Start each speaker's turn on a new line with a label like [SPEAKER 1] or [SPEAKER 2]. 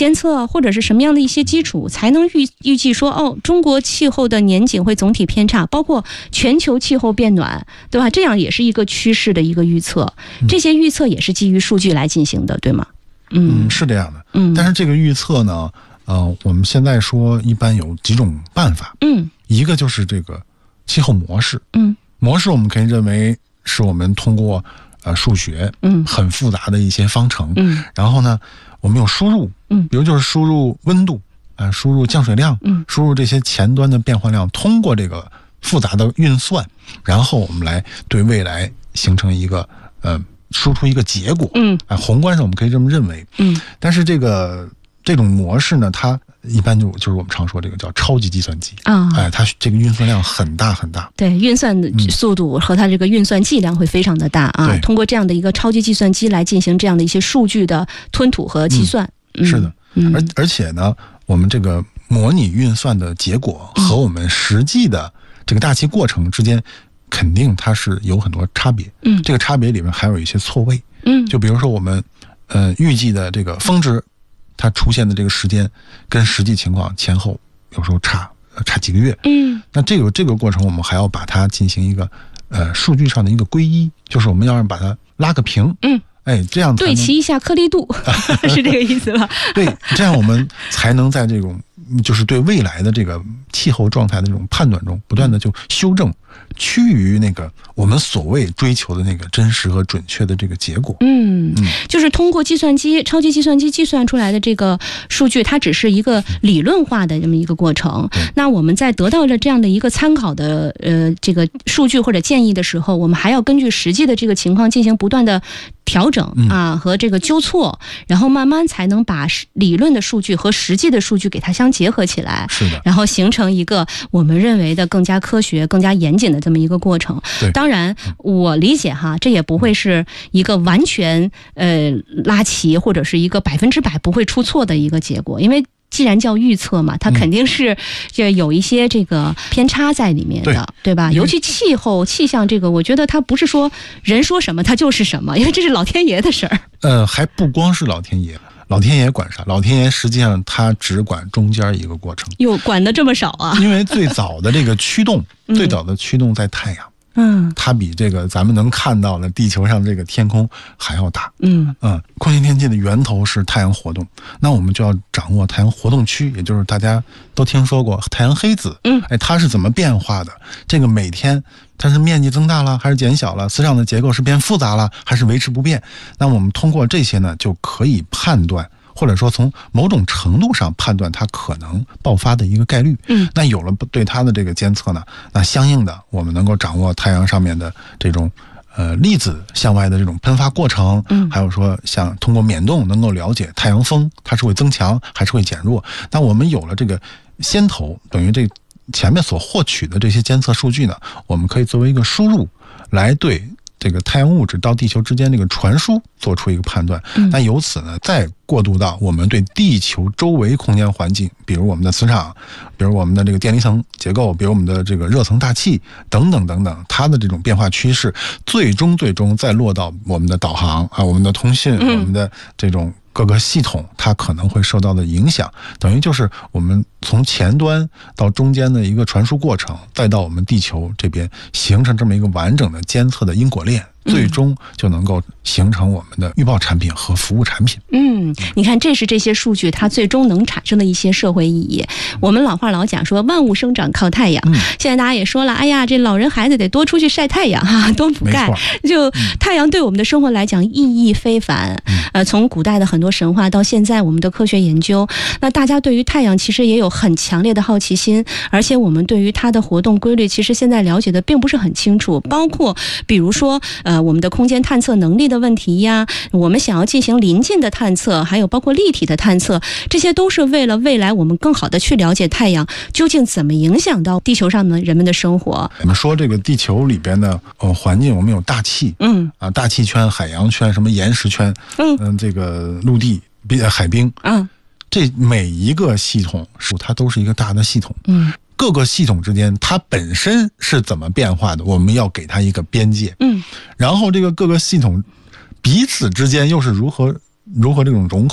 [SPEAKER 1] 监测或者是什么样的一些基础，才能预计说中国气候的年景会总体偏差，包括全球气候变暖，对吧？这样也是一个趋势的一个预测，这些预测也是基于数据来进行的，对吗？
[SPEAKER 2] 是这样的。但是这个预测呢，我们现在说一般有几种办法。一个就是这个气候模式。模式我们可以认为是我们通过数学很复杂的一些方程，然后呢我们有输入，比如就是输入温度，输入降水量，输入这些前端的变化量，通过这个复杂的运算，然后我们来对未来形成一个输出一个结果。宏观上我们可以这么认为。但是这种模式呢，它一般就是我们常说这个叫超级计算机它这个运算量很大很大。
[SPEAKER 1] 对，运算的速度和它这个运算剂量会非常的大啊。通过这样的一个超级计算机来进行这样的一些数据的吞吐和计算。
[SPEAKER 2] 是的。而且呢，我们这个模拟运算的结果和我们实际的这个大气过程之间，肯定它是有很多差别。这个差别里面还有一些错位。就比如说我们预计的这个峰值，它出现的这个时间跟实际情况前后有时候差几个月。那这个过程我们还要把它进行一个数据上的一个归一，就是我们要把它拉个平。这样
[SPEAKER 1] 对齐一下颗粒度是这个意思吧？
[SPEAKER 2] 对，这样我们才能在这种就是对未来的这个气候状态的这种判断中，不断的就修正，趋于那个我们所谓追求的那个真实和准确的这个结果。
[SPEAKER 1] 就是通过计算机、超级计算机计算出来的这个数据，它只是一个理论化的这么一个过程。那我们在得到了这样的一个参考的这个数据或者建议的时候，我们还要根据实际的这个情况进行不断的调整和这个纠错，然后慢慢才能把理论的数据和实际的数据给它相结合起来。
[SPEAKER 2] 是的。
[SPEAKER 1] 然后形成一个我们认为的更加科学、更加严谨的这么一个过程。当然我理解这也不会是一个完全拉齐或者是一个100%不会出错的一个结果，因为既然叫预测嘛，它肯定是就有一些这个偏差在里面的，对吧？尤其气候气象这个，我觉得它不是说人说什么它就是什么，因为这是老天爷的事儿。
[SPEAKER 2] 还不光是老天爷。老天爷管啥？老天爷实际上他只管中间一个过程。哟，
[SPEAKER 1] 管得这么少啊？
[SPEAKER 2] 因为最早的这个驱动，最早的驱动在太阳。它比这个咱们能看到的地球上这个天空还要大。空气天气的源头是太阳活动，那我们就要掌握太阳活动区，也就是大家都听说过太阳黑子。它是怎么变化的？这个每天它是面积增大了还是减小了？磁场的结构是变复杂了还是维持不变？那我们通过这些呢，就可以判断，或者说从某种程度上判断它可能爆发的一个概率。那有了对它的这个监测呢，那相应的我们能够掌握太阳上面的这种粒子向外的这种喷发过程，还有说像通过免动能够了解太阳风它是会增强还是会减弱。那我们有了这个先头，等于这前面所获取的这些监测数据呢，我们可以作为一个输入来对这个太阳物质到地球之间这个传输做出一个判断。那由此呢，再过渡到我们对地球周围空间环境，比如我们的磁场，比如我们的这个电离层结构，比如我们的这个热层大气等等等等，它的这种变化趋势，最终再落到我们的导航我们的通讯，我们的这种各个系统它可能会受到的影响，等于就是我们从前端到中间的一个传输过程，再到我们地球这边形成这么一个完整的监测的因果链，最终就能够形成我们的预报产品和服务产品。
[SPEAKER 1] 你看这是这些数据它最终能产生的一些社会意义。我们老话老讲说万物生长靠太阳，现在大家也说了，哎呀，这老人孩子得多出去晒太阳多补钙。就太阳对我们的生活来讲意义非凡。从古代的很多神话到现在我们的科学研究，那大家对于太阳其实也有很强烈的好奇心，而且我们对于它的活动规律其实现在了解的并不是很清楚，包括比如说我们的空间探测能力的问题呀，我们想要进行临近的探测，还有包括立体的探测，这些都是为了未来我们更好的去了解太阳究竟怎么影响到地球上的人们的生活。
[SPEAKER 2] 我们说这个地球里边的环境，我们有大气，大气圈、海洋圈、什么岩石圈，这个陆地、海冰，这每一个系统它都是一个大的系统。各个系统之间它本身是怎么变化的，我们要给它一个边界。然后这个各个系统彼此之间又是如何这种融合